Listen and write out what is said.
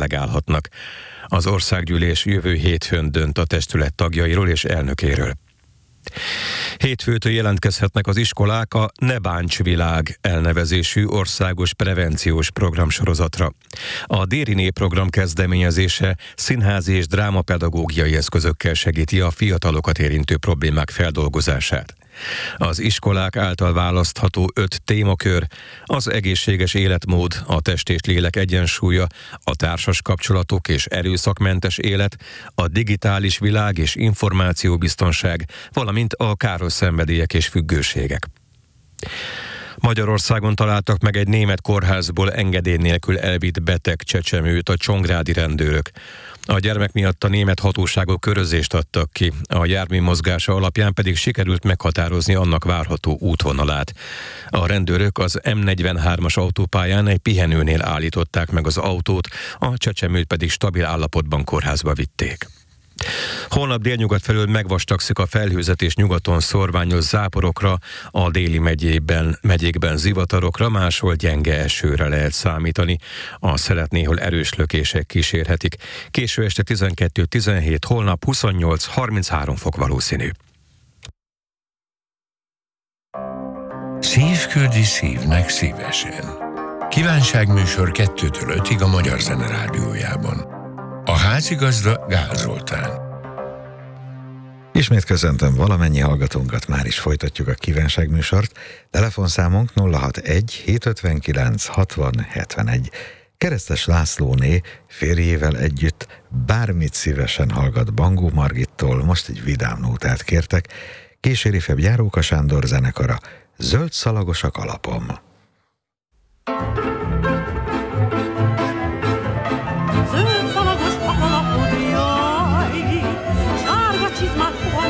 delegálhatnak. Az országgyűlés jövő hétfőn dönt a testület tagjairól és elnökéről. Hétfőtől jelentkezhetnek az iskolák a Ne Bánts Világ elnevezésű országos prevenciós programsorozatra. A Dériné program kezdeményezése színházi és drámapedagógiai eszközökkel segíti a fiatalokat érintő problémák feldolgozását. Az iskolák által választható 5 témakör: az egészséges életmód, a test és lélek egyensúlya, a társas kapcsolatok és erőszakmentes élet, a digitális világ és információbiztonság, valamint a káros szenvedélyek és függőségek. Magyarországon találtak meg egy német kórházból engedély nélkül elvitt beteg csecsemőt a csongrádi rendőrök. A gyermek miatt a német hatóságok körözést adtak ki, a jármű mozgása alapján pedig sikerült meghatározni annak várható útvonalát. A rendőrök az M43-as autópályán egy pihenőnél állították meg az autót, a csecsemőt pedig stabil állapotban kórházba vitték. Holnap délnyugat felől megvastagszik a felhőzet és nyugaton szorványos záporokra, a déli megyékben zivatarokra, máshol gyenge esőre lehet számítani. A szelet néhol erős lökések kísérhetik. Késő este 12-17, holnap 28-33 fok valószínű. Szív küldi szívnek szívesen. Kívánságműsor 2-től 5-ig a Magyar Zene Rádiójában. A házigazda Gál Zoltán. Ismét köszöntöm valamennyi hallgatónkat, már is folytatjuk a kívánságműsort. Telefonszámunk 061 759 60 71. Keresztes Lászlóné férjével együtt bármit szívesen hallgat Bangó Margittól, most egy vidám nótát kértek. Kíséri Feb Járóka Sándor zenekara, Zöld szalagos a kalapom. Zöld szalagos